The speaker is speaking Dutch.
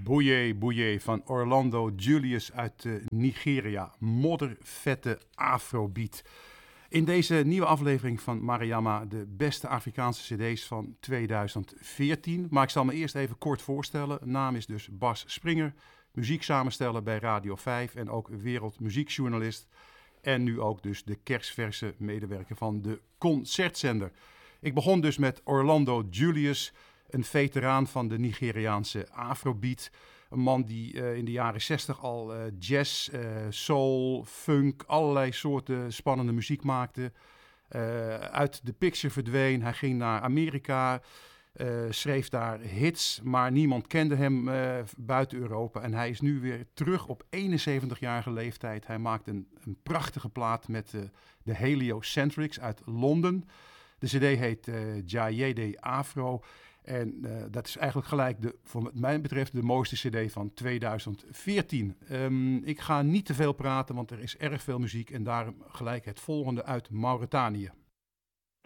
Boye Boye van Orlando Julius uit Nigeria. Moddervette afrobeat. In deze nieuwe aflevering van Mariama, de beste Afrikaanse cd's van 2014. Maar ik zal me eerst even kort voorstellen. Naam is dus Bas Springer, muzieksamensteller bij Radio 5 en ook wereldmuziekjournalist. En nu ook dus de kersverse medewerker van de Concertzender. Ik begon dus met Orlando Julius, een veteraan van de Nigeriaanse afrobeat. Een man die in de jaren 60 al jazz, soul, funk, allerlei soorten spannende muziek maakte. Uit de picture verdween, hij ging naar Amerika, schreef daar hits, maar niemand kende hem buiten Europa. En hij is nu weer terug op 71-jarige leeftijd. Hij maakt een prachtige plaat met de Heliocentrics uit Londen. De cd heet Jayede Afro. En dat is eigenlijk gelijk, voor mij betreft, de mooiste cd van 2014. Ik ga niet te veel praten, want er is erg veel muziek. En daarom gelijk het volgende uit Mauritanië.